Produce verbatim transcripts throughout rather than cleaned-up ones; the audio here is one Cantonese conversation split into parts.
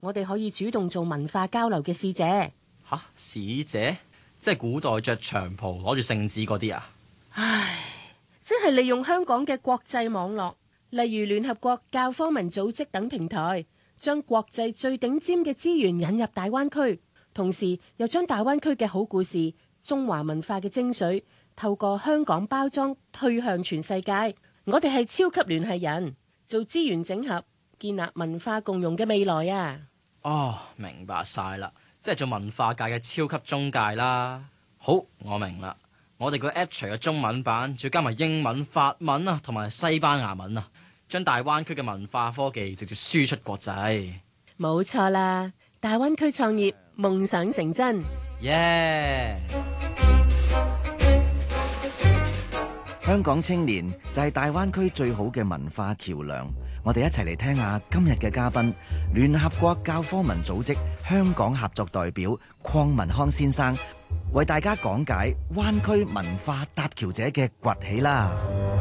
我哋可以主動做文化交流嘅使者。 吓，使者即係古代着長袍攞住聖旨嗰啲啊？ 唉，即係利用香港嘅國際網絡，例如聯合國教科文組織等平台，將國際最頂尖嘅資源引入大灣區，同時又將大灣區嘅好故事、中華文化嘅精髓透過香港包裝推向全世界。我哋係超級聯繫人，做資源整合，建立文化共融嘅未來啊！ 哦，明白晒啦，即係做文化界嘅超級中介啦。好，我明啦。我哋個 app 除咗中文版，仲要加埋英文、法文啊，同埋西班牙文啊，將大灣區嘅文化科技直接輸出國際。 冇錯啦，大灣區創業，夢想成真。 耶！ 香港青年就係大灣區最好嘅文化橋梁。我哋一齊嚟聽下今日嘅嘉賓，聯合國教科文組織香港合作代表鄺文康先生，為大家講解灣區文化搭橋者嘅崛起啦。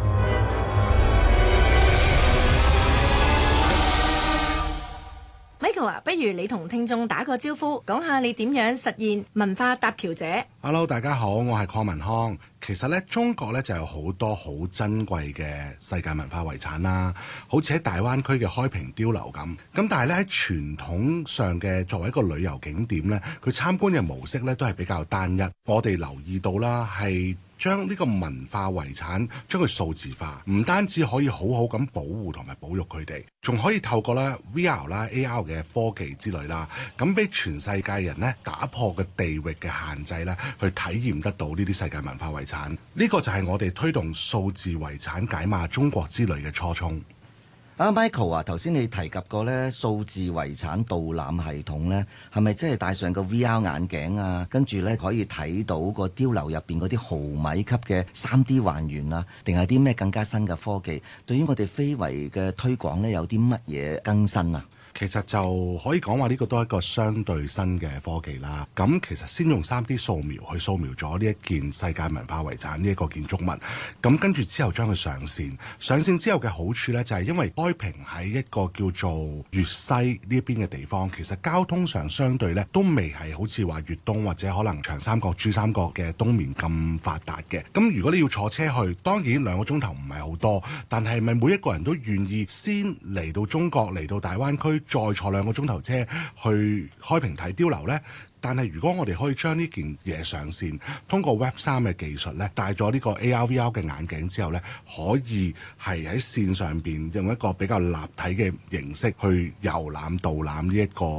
Michael 啊，不如你同聽眾打個招呼，講下你點樣實現文化搭橋者。 Hello， 大家好，我係鄺文康。其實咧，中國咧就有好多好珍貴嘅世界文化遺產啦，好似喺大灣區嘅開平碉樓咁。咁但係咧喺傳統上嘅作為一個旅遊景點咧，佢參觀嘅模式咧都係比較單一。我哋留意到啦，係將呢個文化遺產將佢數字化，唔單止可以好好咁保護同埋保育佢哋，仲可以透過咧 V R 啦、A R 嘅科技之類啦，咁俾全世界人咧打破個地域嘅限制咧，去體驗得到呢啲世界文化遺產。呢個就係我哋推動數字遺產解碼中國之旅嘅初衷。 阿 Michael 啊，頭先你提及過咧數字遺產導覽系統咧，係咪即係戴上個 V R 眼鏡啊，跟住咧可以睇到個碉樓入邊嗰啲毫米級嘅 三 D 還原啊，定係啲咩更加新嘅科技？對於我哋非遺嘅推廣咧，有啲乜嘢更新啊？ 其實就可以講話呢個都係一個相對新嘅科技啦。咁其實先用 三 D 掃描去掃描咗呢一件世界文化遺產呢一個建築物，咁跟住之後將佢上線。上線之後嘅好處呢，就係因為開平喺一個叫做粵西呢邊嘅地方，其實交通上相對呢都未係好似話粵東或者可能長三角、珠三角嘅東面咁發達嘅。咁如果你要坐車去，當然兩個鐘頭唔係好多，但係咪每一個人都願意先嚟到中國，嚟到大灣區，再坐兩個鐘頭車去開平睇碉樓呢？但係如果我哋可以將呢件嘢上線，通過 Web 三嘅技術呢，帶咗呢個 A R V R 嘅眼鏡之後呢，可以係喺線上邊用一個比較立體嘅形式去遊覽導覽呢一個